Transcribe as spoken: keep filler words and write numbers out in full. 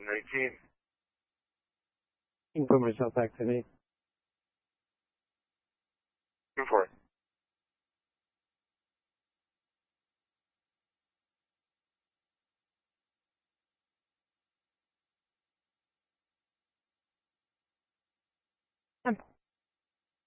nineteen. You can put myself back to me. Go for it.